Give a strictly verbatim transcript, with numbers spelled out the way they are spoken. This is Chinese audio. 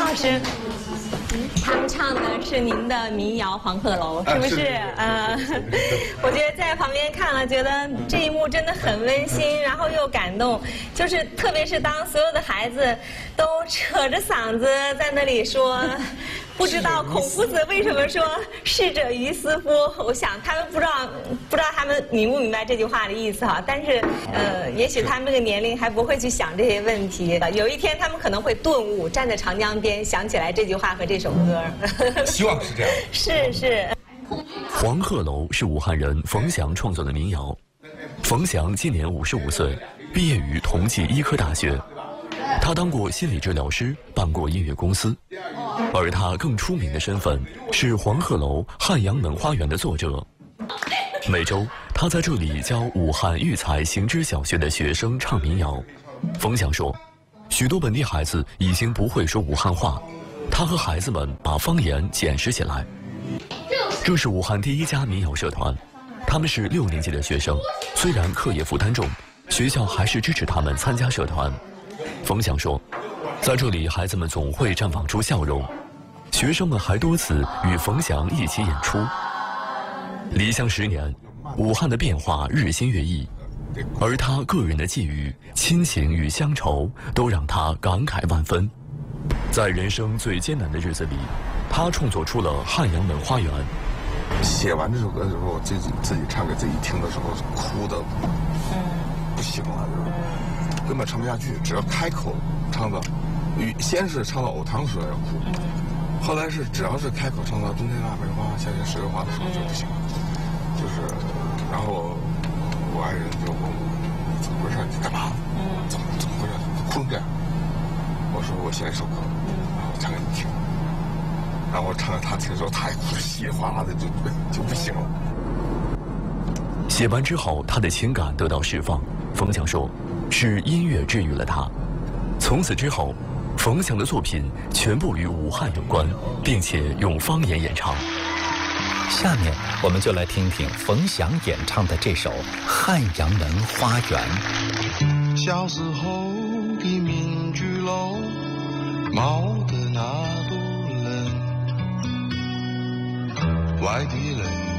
老师，他们唱的是您的民谣《黄鹤楼》，是不是？呃，我觉得在旁边看了，觉得这一幕真的很温馨，然后又感动。就是特别是当所有的孩子都扯着嗓子在那里说。不知道孔夫子为什么说“逝者于斯夫”？我想他们不知道，不知道他们明不明白这句话的意思哈。但是，呃，也许他们这个年龄还不会去想这些问题。有一天，他们可能会顿悟，站在长江边，想起来这句话和这首歌。 希望是这样。 是是。 黄鹤楼是武汉人冯祥创作的民谣。冯祥今年五十五岁，毕业于同济医科大学。他当过心理治疗师，办过音乐公司，而他更出名的身份是黄鹤楼汉阳门花园的作者。每周，他在这里教武汉育才行知小学的学生唱民谣。冯祥说，许多本地孩子已经不会说武汉话，他和孩子们把方言捡拾起来。这是武汉第一家民谣社团，他们是六年级的学生，虽然课业负担重，学校还是支持他们参加社团。冯祥说，在这里孩子们总会绽放出笑容，学生们还多次与冯祥一起演出。离乡十年，武汉的变化日新月异，而他个人的际遇、亲情与乡愁都让他感慨万分。在人生最艰难的日子里，他创作出了《汉阳门花园》。 写完这首歌的时候，我自己自己唱给自己听的时候，哭的不行了，根本唱不下去。只要开口唱到，先是唱到藕塘的时候要哭，后来是只要是开口唱到冬天腊梅花，夏天十月花的时候就不行了。就是，然后我爱人就问我怎么回事，你干嘛？怎么怎么回事？哭成这样？我说我写了一首歌，然后唱给你听。然后我唱给他听的时候，他也哭得稀里哗啦的，就就不行了。 写完之后，他的情感得到释放。冯祥说，是音乐治愈了他。从此之后，冯祥的作品全部与武汉有关，并且用方言演唱。 下面我们就来听听冯祥演唱的这首《汉阳门花园》。 小时候的民居楼，冒的那朵冷，外地人